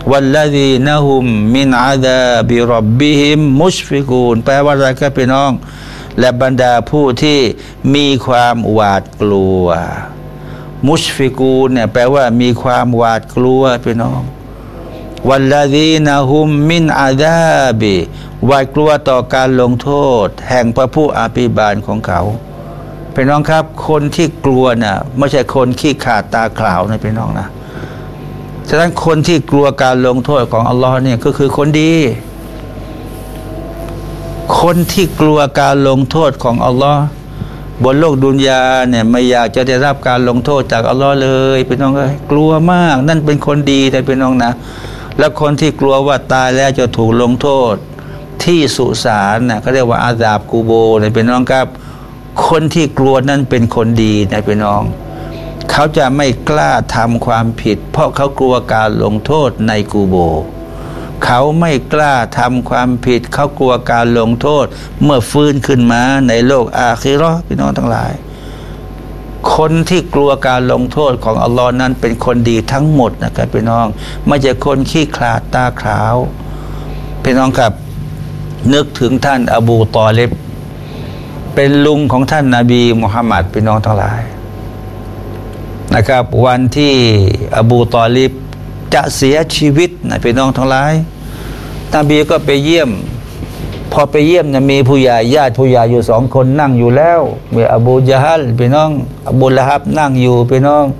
วัลลซีนะฮุมมินอาซาบิร็อบบิฮิมมุชฟิกูนแปลว่าอะไรครับพี่น้องและบรรดาผู้ที่มีความหวาดกลัวมุชฟิกูนเนี่ยแปลว่ามีความหวาดกลัวพี่น้องวัลลซีนะฮุมมินอาซาบิหวาดกลัวต่อการลงโทษแห่งพระผู้อภิบาลของเขาพี่น้องครับคนที่กลัวน่ะไม่ใช่คนขี้ขาดตาขาวนะพี่น้องนะฉะนั้นคนที่กลัวการลงโทษของอัลลอฮ์เนี่ยก็คือคนดีคนที่กลัวการลงโทษของอัลลอฮ์บนโลกดุนยาเนี่ยไม่อยากจะได้รับการลงโทษจากอัลลอฮ์เลยพี่น้องเอ้ยกลัวมากนั่นเป็นคนดีแต่พี่น้องนะแล้วคนที่กลัวว่าตายแล้วจะถูกลงโทษที่สุสานน่ะเขาเรียกว่าอาซาบกูโบนะพี่น้องครับคนที่กลัวนั้นเป็นคนดีนะพี่น้องเขาจะไม่กล้าทำความผิดเพราะเขากลัวการลงโทษในกูโบเขาไม่กล้าทำความผิดเขากลัวการลงโทษเมื่อฟื้นขึ้นมาในโลกอาคิเราะห์พี่น้องทั้งหลายคนที่กลัวการลงโทษของอัลลอฮ์นั้นเป็นคนดีทั้งหมดนะครับพี่น้องไม่ใช่คนขี้ขลาดตาขาวพี่น้องครับนึกถึงท่านอบูตอลิบเป็นลุงของท่านนบีมุฮัมมัดพี่น้องทั้งหลายนะครับวันที่อบูตอลิบจะเสียชีวิตนะพี่น้องทั้งหลายนบีก็ไปเยี่ยมพอไปเยี่ยมนะมีผู้ใหญ่ญาติผู้ใหญ่อยู่2 คนนั่งอยู่แล้วมีอบูญะฮัลพี่น้องอบูละฮับนั่งอยู่พี่น้อง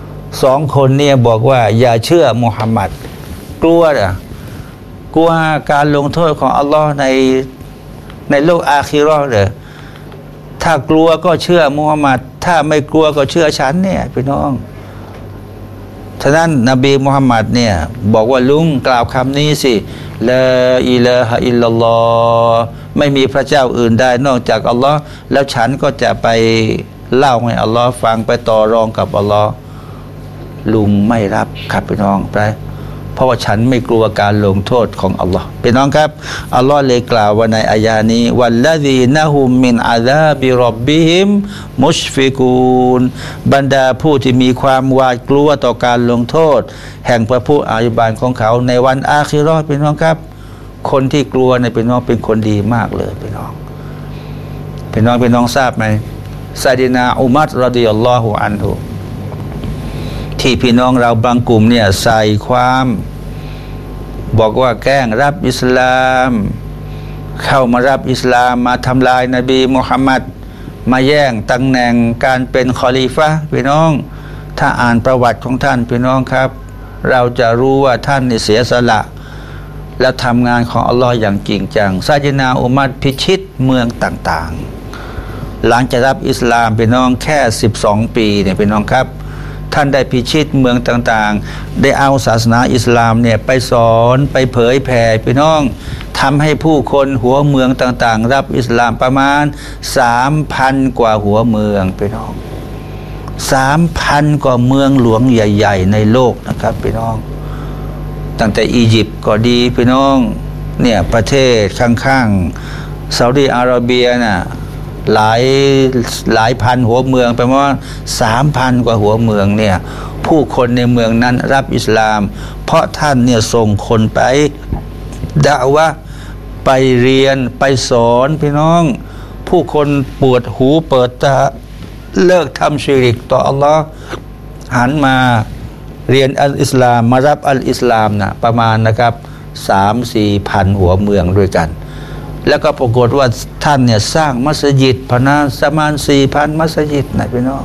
2 คนเนี่ยบอกว่าอย่าเชื่อมุฮัมมัดกลัวการลงโทษของอัลลอฮ์ในโลกอาคิเราะห์เลยถ้ากลัวก็เชื่อมุฮัมมัดถ้าไม่กลัวก็เชื่อฉันเนี่ยพี่น้องฉะนั้นนบีมุฮัมมัดเนี่ยบอกว่าลุงกล่าวคำนี้สิลาอิลาฮะอิลลัลลอฮ์ไม่มีพระเจ้าอื่นใดนอกจากอัลลอฮ์แล้วฉันก็จะไปเล่าให้อัลลอฮ์ฟังไปต่อรองกับอัลลอฮ์ลุงไม่รับครับพี่น้องไปเพราะว่าฉันไม่กลัวการลงโทษของอัลลอฮ์พี่น้องครับอัลลอฮ์เลยกล่าวว่าในอายานี้วัลลซีนะฮุมมินอาซาบิร็อบบิฮิมมุชฟิกูนบรรดาผู้ที่มีความหวาดกลัวต่อการลงโทษแห่งพระผู้อภิบาลของเขาในวันอาคิเราะห์พี่น้องครับคนที่กลัวในพี่น้องเป็นคนดีมากเลยพี่น้องทราบไหมซาดินาอุมัรรอฎิยัลลอฮุอันฮุที่พี่น้องเราบางกลุ่มเนี่ยใส่ความบอกว่าแกล้งรับอิสลามเข้ามารับอิสลามมาทำลายนบีมุฮัมมัดมาแย่งตำแหน่งการเป็นคอลีฟะห์พี่น้องถ้าอ่านประวัติของท่านพี่น้องครับเราจะรู้ว่าท่านนี่เสียสละและทำงานของอัลลอฮ์อย่างจริงจังซาดินาอุมัรพิชิตเมืองต่างๆหลังจากรับอิสลามพี่น้องแค่12 ปีเนี่ยพี่น้องครับท่านได้พิชิตเมืองต่างๆได้เอาศาสนาอิสลามเนี่ยไปสอนไปเผยแผ่พี่น้องทำให้ผู้คนหัวเมืองต่างๆรับอิสลามประมาณ 3,000 กว่าหัวเมืองพี่น้อง 3,000 กว่าเมืองหลวงใหญ่ๆในโลกนะครับพี่น้องตั้งแต่อียิปต์ก็ดีพี่น้องเนี่ยประเทศข้างๆซาอุดิอาระเบียน่ะหลายพันหัวเมืองไปว่า 3,000 กว่าหัวเมืองเนี่ยผู้คนในเมืองนั้นรับอิสลามเพราะท่านเนี่ยส่งคนไปดะอ์วะห์ไปเรียนไปสอนพี่น้องผู้คนปวดหูเปิดตาเลิกทำชิริกต่ออัลลอฮ์หันมาเรียนอัลอิสลามมารับอัลอิสลามนะประมาณนะครับ 3-4 พันหัวเมืองด้วยกันแล้วก็ปรากฏว่าท่านเนี่ยสร้างมัสยิดพนาประมาณ 4,000 มัสยิดนะพี่น้อง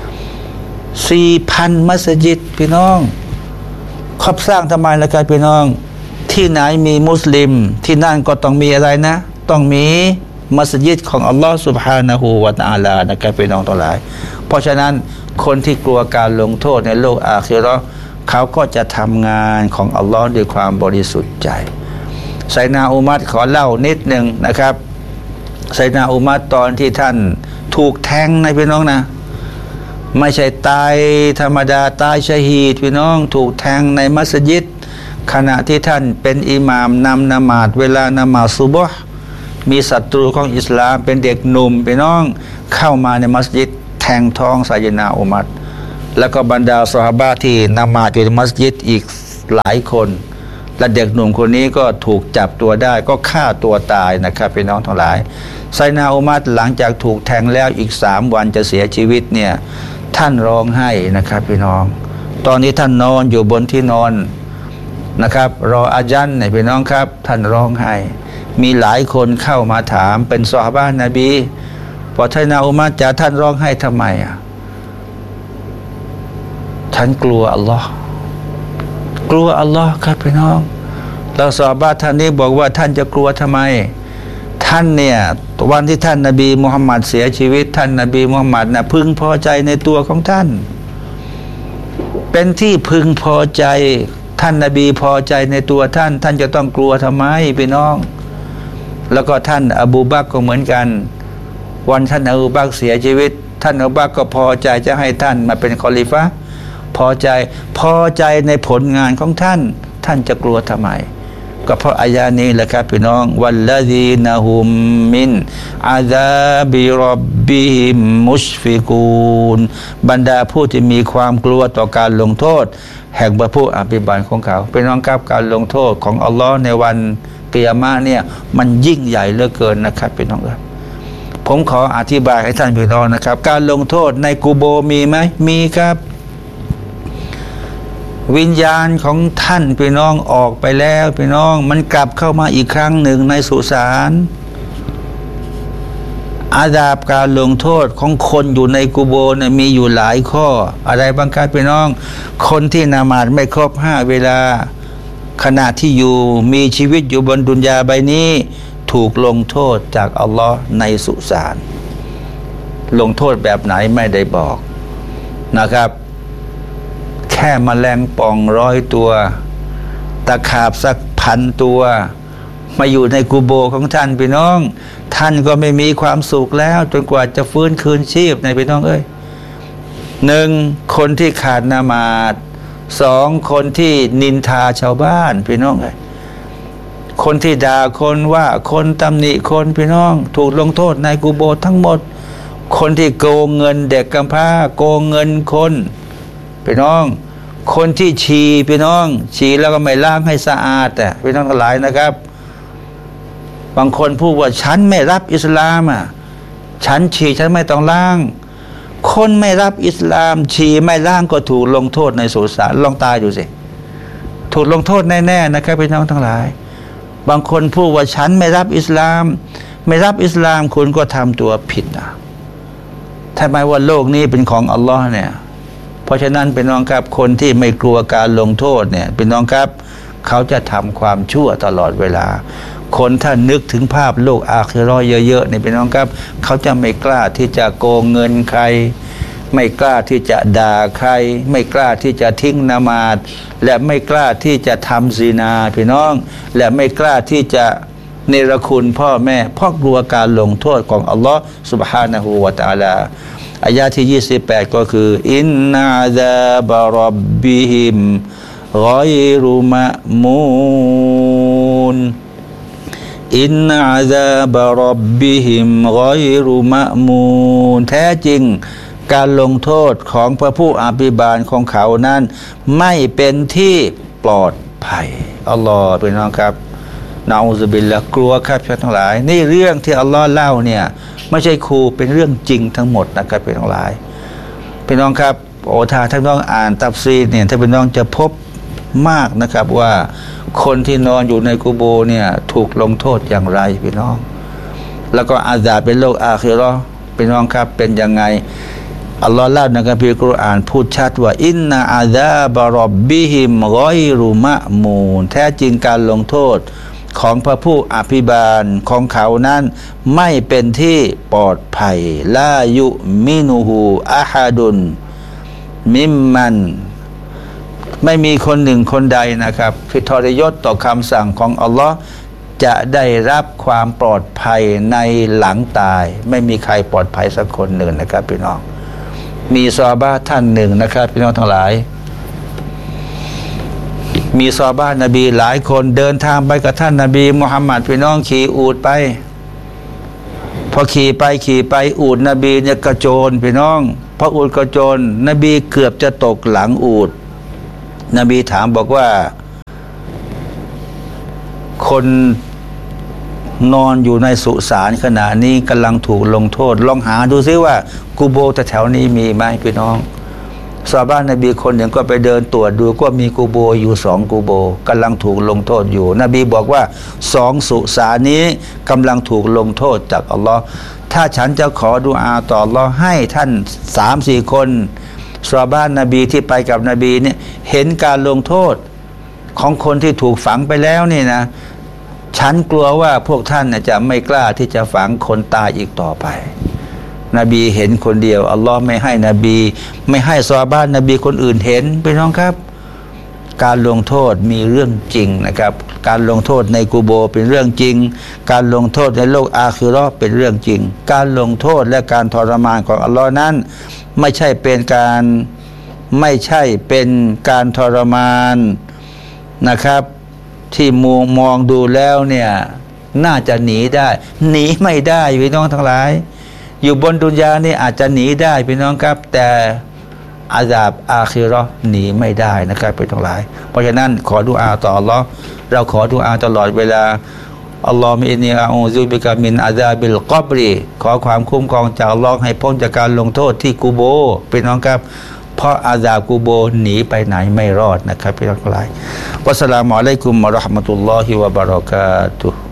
4,000 มัสยิดพี่น้องเขาสร้างทำไมล่ะครับพี่น้องที่ไหนมีมุสลิมที่นั่นก็ต้องมีอะไรนะต้องมีมัสยิดของอัลลอฮฺซุบฮานะฮูวะตะอาลานะครับพี่น้องทั้งหลายเพราะฉะนั้นคนที่กลัวการลงโทษในโลกอาคิเราะห์เขาก็จะทำงานของอัลลอฮ์ด้วยความบริสุทธิ์ใจไซนาอุมัรขอเล่านิดหนึ่งนะครับไซนาอุมัรตอนที่ท่านถูกแทงนะพี่น้องนะไม่ใช่ตายธรรมดาตายชะฮีดพี่น้องถูกแทงในมัสยิดขณะที่ท่านเป็นอิหม่ามนำนมาดเวลานมาดซุบฮ์มีศัตรูของอิสลามเป็นเด็กหนุ่มพี่น้องเข้ามาในมัสยิดแทงท้องไซนาอุมัรแล้วก็บรรดาซอฮาบะห์ที่นมาดอยู่ในมัสยิดอีกหลายคนและเด็กหนุ่มคนนี้ก็ถูกจับตัวได้ก็ฆ่าตัวตายนะครับพี่น้องทั้งหลายไซนาอุมัรหลังจากถูกแทงแล้วอีก3 วันจะเสียชีวิตเนี่ยท่านร้องไห้นะครับพี่น้องตอนนี้ท่านนอนอยู่บนที่นอนนะครับรออาญันเนี่ยพี่น้องครับท่านร้องไห้มีหลายคนเข้ามาถามเป็นซอฮาบะห์นบีพอไซนาอุมัรจะท่านร้องไห้ทำไมฉันกลัวอัลลอฮ์กลัวอัลลอฮ์ครับพี่น้องแล้วซอฮาบะห์ท่านนี้บอกว่าท่านจะกลัวทำไมท่านเนี่ยวันที่ท่านนบีมุฮัมมัดเสียชีวิตท่านนบีมุฮัมมัดนะพึงพอใจในตัวของท่านเป็นที่พึงพอใจท่านนบีพอใจในตัวท่านท่านจะต้องกลัวทำไมพี่น้องแล้วก็ท่านอบูบักรก็เหมือนกันวันท่านอบูบักรเสียชีวิตท่านอบูบักรก็พอใจจะให้ท่านมาเป็นคอลิฟะห์พอใจในผลงานของท่านท่านจะกลัวทำไมก็เพราะอายานี้แหละครับพี่น้องวัลลซีนะฮุมมินอาซาบิร็อบบิฮิมมุชฟิกูนบรรดาผู้ที่มีความกลัวต่อการลงโทษแห่งพระผู้อภิบาลของเขาพี่น้องครับการลงโทษของอัลลอฮ์ในวันกิยามะห์เนี่ยมันยิ่งใหญ่เหลือเกินนะครับพี่น้องครับผมขออธิบายให้ท่านพี่น้องนะครับการลงโทษในกุโบร์มีไหมมีครับวิญญาณของท่านพี่น้องออกไปแล้วพี่น้องมันกลับเข้ามาอีกครั้งหนึ่งในสุสานอาดาบการลงโทษของคนอยู่ในกุโบร์เนี่ยมีอยู่หลายข้ออะไรบ้างครับพี่น้องคนที่นามาดไม่ครบ5 เวลาขณะที่อยู่มีชีวิตอยู่บนดุนยาใบนี้ถูกลงโทษจากอัลลอฮ์ในสุสานลงโทษแบบไหนไม่ได้บอกนะครับแค่แมลงป่อง100 ตัวตะขาบสัก1,000 ตัวมาอยู่ในกุโบร์ของท่านพี่น้องท่านก็ไม่มีความสุขแล้วจนกว่าจะฟื้นคืนชีพในพี่น้อง1 คนที่ขาดนามาด2 คนที่นินทาชาวบ้านพี่น้องคนที่ด่าคนว่าคนตำหนิคนพี่น้องถูกลงโทษในกุโบร์ทั้งหมดคนที่โกงเงินเด็กกำพร้าโกงเงินคนพี่น้องคนที่ฉี่พี่น้องฉี่แล้วก็ไม่ล้างให้สะอาดพี่น้องทั้งหลายนะครับบางคนพูดว่าฉันไม่รับอิสลามฉันฉี่ฉันไม่ต้องล้างคนไม่รับอิสลามฉี่ไม่ล้างก็ถูกลงโทษในสุสานลองตายดูสิถูกลงโทษแน่ๆนะครับพี่น้องทั้งหลายบางคนพูดว่าฉันไม่รับอิสลามคุณก็ทำตัวผิดทำไมว่าโลกนี้เป็นของอัลลอฮ์เนี่ยเพราะฉะนั้นเป็นน้องครับคนที่ไม่กลัวการลงโทษเนี่ยเป็นน้องครับเขาจะทำความชั่วตลอดเวลาคนถ้านึกถึงภาพโลกอาคิเราะห์เยอะๆเนี่ยเป็นน้องครับเขาจะไม่กล้าที่จะโกงเงินใครไม่กล้าที่จะด่าใครไม่กล้าที่จะทิ้งนามาดและไม่กล้าที่จะทำซินาพี่น้องและไม่กล้าที่จะเนรคุณพ่อแม่เพราะกลัวการลงโทษของอัลลอฮ์ سبحانه และ تعالىอายะที่28ก็คืออินนาซาบะร็อบบิฮิมฆอยรุมะมูนอินนาซาบะร็อบบิฮิมฆอยรุมะมูนแท้จริงการลงโทษของพระผู้อภิบาลของเขานั้นไม่เป็นที่ปลอดภัยอัลลอฮ์พี่น้องครับนะอูซุบิลละกลัวครับท่านทั้งหลายนี่เรื่องที่อัลลอฮ์เล่าเนี่ยไม่ใช่ครูเป็นเรื่องจริงทั้งหมดนะครับพี่น้องหลายพี่น้องครับถ้าท่านน้องอ่านตัฟซีรเนี่ยถ้าพี่น้องจะพบมากนะครับว่าคนที่นอนอยู่ในกุโบร์เนี่ยถูกลงโทษอย่างไรพี่น้องแล้วก็อาซาบเป็นโลกอาคิเราะห์พี่น้องครับเป็นยังไงอัลลอฮ์เล่าในคัมภีร์กุรอานพูดชัดว่าอินนาอาซาบะร็อบบิฮิมฆอยรุมะมูนแท้จริงการลงโทษของพระผู้อภิบาลของเขานั้นไม่เป็นที่ปลอดภัยลายุมินูฮูอะฮาดุนมิมมันไม่มีคนหนึ่งคนใดนะครับที่ทรยศต่อคำสั่งของอัลลอฮ์จะได้รับความปลอดภัยในหลังตายไม่มีใครปลอดภัยสักคนหนึ่งนะครับพี่น้องมีซอฮาบะห์ท่านหนึ่งนะครับพี่น้องทั้งหลายมีซอฮาบะห์นบีหลายคนเดินทางไปกับท่านนบีมุฮัมมัดพี่น้องขี่อูฐไปพอขี่ไปอูฐนบีเนี่ยกระโจนพี่น้องพออูฐกระโจนนบีเกือบจะตกหลังอูฐนบีถามบอกว่าคนนอนอยู่ในสุสานขณะนี้กำลังถูกลงโทษลองหาดูซิว่ากูโบแถวนี้มีไหมพี่น้องซอฮาบะห์นบีคนหนึ่งก็ไปเดินตรวจดูก็มีกูโบอยู่2กูโบกำลังถูกลงโทษอยู่นบีบอกว่า2สุสานนี้กำลังถูกลงโทษจากอัลลอฮ์ถ้าฉันจะขอดุอาต่ออัลลอฮ์ให้ท่าน 3-4 คนซอฮาบะห์นบีที่ไปกับนบีเนี่ยเห็นการลงโทษของคนที่ถูกฝังไปแล้วนี่นะฉันกลัวว่าพวกท่านจะไม่กล้าที่จะฝังคนตายอีกต่อไปนบีเห็นคนเดียวอัลลอฮ์ไม่ให้นบีไม่ให้ซอฮาบะห์นบีคนอื่นเห็นพี่น้องครับการลงโทษมีเรื่องจริงนะครับการลงโทษในกุโบร์เป็นเรื่องจริงการลงโทษในโลกอาคิเราะห์เป็นเรื่องจริงการลงโทษและการทรมานของอัลลอฮ์นั้นไม่ใช่เป็นการทรมานนะครับที่มองดูแล้วเนี่ยน่าจะหนีได้หนีไม่ได้พี่น้องทั้งหลายอยู่บนดุนยานี่อาจจะหนีได้พี่น้องครับแต่อาซาบอาคิเราะห์หนีไม่ได้นะครับพี่ทั้งหลายเพราะฉะนั้นขอดุอาต่ออัลลอฮ์เราขอดุอาตลอดเวลาอัลลอฮฺอินนีอาอูซุบิกะมินอาซาบิลกับรีขอความคุ้มครองจากอัลลอฮ์ให้พ้นจากการลงโทษที่กูโบพี่น้องครับเพราะอาซาบกูโบหนีไปไหนไม่รอดนะครับพี่น้องทั้งหลายวัสสลามุอะลัยกุมวะเราะห์มะตุลลอฮิวะบะเราะกาตุฮ์